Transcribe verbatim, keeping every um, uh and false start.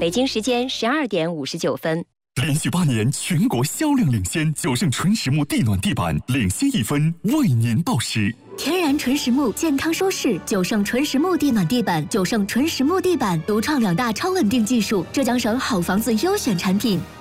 北京时间十二点五十九分。 连续八年全国销量领先，九盛纯实木地暖地板领先一分，为您报时。 天然纯实木，健康舒适。九盛纯实木地暖地板，九盛纯实木地板独创两大超稳定技术，浙江省好房子优选产品。